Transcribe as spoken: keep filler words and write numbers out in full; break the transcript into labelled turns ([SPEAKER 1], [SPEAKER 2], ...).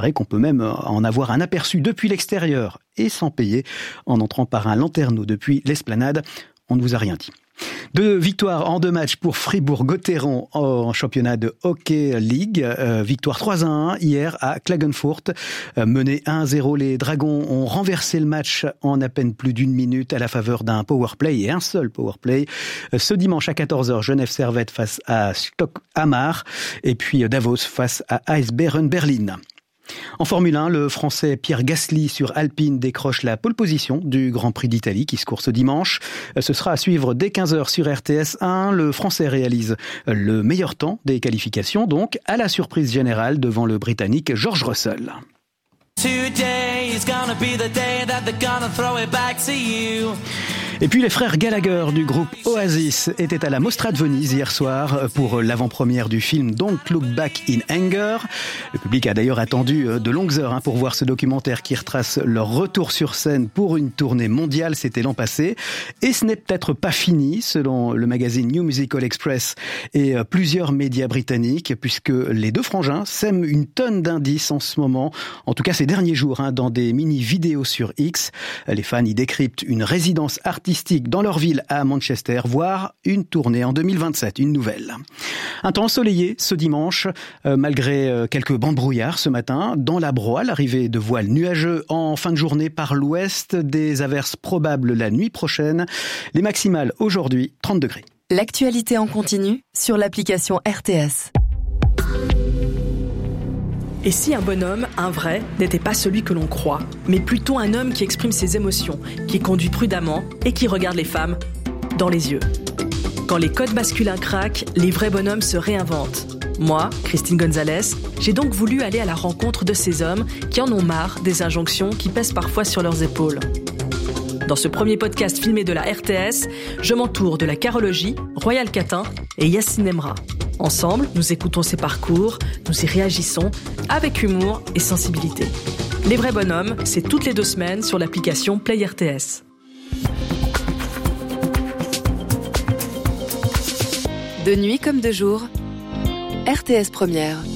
[SPEAKER 1] paraît qu'on peut même en avoir un aperçu depuis l'extérieur et sans payer en entrant par un lanterneau depuis l'esplanade. On ne vous a rien dit. Deux victoires en deux matchs pour Fribourg-Gotteron en championnat de Hockey League. Euh, victoire trois à un hier à Klagenfurt. Euh, menés un à zéro, les Dragons ont renversé le match en à peine plus d'une minute à la faveur d'un powerplay et un seul powerplay. Euh, ce dimanche à quatorze heures, Genève Servette face à Stock Hamar et puis Davos face à Eisbären Berlin. En Formule un, le Français Pierre Gasly sur Alpine décroche la pole position du Grand Prix d'Italie qui se court ce dimanche. Ce sera à suivre dès quinze heures sur R T S un. Le Français réalise le meilleur temps des qualifications, donc à la surprise générale devant le Britannique George Russell. Et puis les frères Gallagher du groupe Oasis étaient à la Mostra de Venise hier soir pour l'avant-première du film Don't Look Back in Anger. Le public a d'ailleurs attendu de longues heures pour voir ce documentaire qui retrace leur retour sur scène pour une tournée mondiale, c'était l'an passé. Et ce n'est peut-être pas fini, selon le magazine New Musical Express et plusieurs médias britanniques, puisque les deux frangins sèment une tonne d'indices en ce moment, en tout cas ces derniers jours, hein, dans des mini-vidéos sur X. Les fans y décryptent une résidence artistique dans leur ville à Manchester, voire une tournée en deux mille vingt-sept, une nouvelle. Un temps ensoleillé ce dimanche, euh, malgré euh, quelques bancs de brouillard ce matin. Dans la Broye, l'arrivée de voiles nuageux en fin de journée par l'ouest, des averses probables la nuit prochaine. Les maximales aujourd'hui, trente degrés.
[SPEAKER 2] L'actualité en continu sur l'application R T S.
[SPEAKER 3] Et si un bonhomme, un vrai, n'était pas celui que l'on croit, mais plutôt un homme qui exprime ses émotions, qui conduit prudemment et qui regarde les femmes dans les yeux. Quand les codes masculins craquent, les vrais bonhommes se réinventent. Moi, Christine Gonzalez, j'ai donc voulu aller à la rencontre de ces hommes qui en ont marre des injonctions qui pèsent parfois sur leurs épaules. Dans ce premier podcast filmé de la R T S, je m'entoure de la carologie, Royal Catin et Yacine Emra. Ensemble, nous écoutons ces parcours, nous y réagissons avec humour et sensibilité. Les vrais bonhommes, c'est toutes les deux semaines sur l'application Play R T S.
[SPEAKER 2] De nuit comme de jour, R T S Première.